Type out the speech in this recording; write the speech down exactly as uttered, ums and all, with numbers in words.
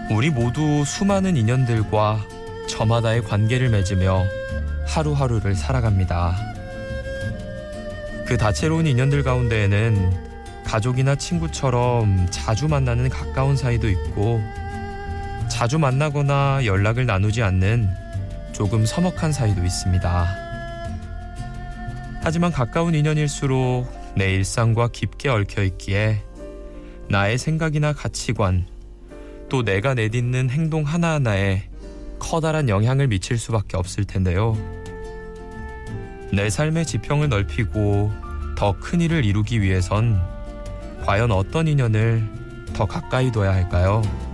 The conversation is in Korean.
우리 모두 수많은 인연들과 저마다의 관계를 맺으며 하루하루를 살아갑니다. 그 다채로운 인연들 가운데에는 가족이나 친구처럼 자주 만나는 가까운 사이도 있고, 자주 만나거나 연락을 나누지 않는 조금 서먹한 사이도 있습니다. 하지만 가까운 인연일수록 내 일상과 깊게 얽혀있기에 나의 생각이나 가치관, 또 내가 내딛는 행동 하나하나에 커다란 영향을 미칠 수밖에 없을 텐데요. 내 삶의 지평을 넓히고 더 큰 일을 이루기 위해선 과연 어떤 인연을 더 가까이 둬야 할까요?